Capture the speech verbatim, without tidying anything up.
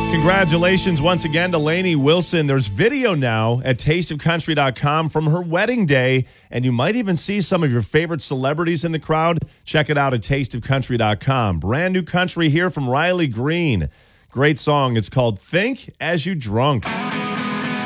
Congratulations once again to Lainey Wilson. There's video now at taste of country dot com from her wedding day, and you might even see some of your favorite celebrities in the crowd. Check it out at taste of country dot com. Brand new country here from Riley Green. Great song. It's called Think As You Drunk.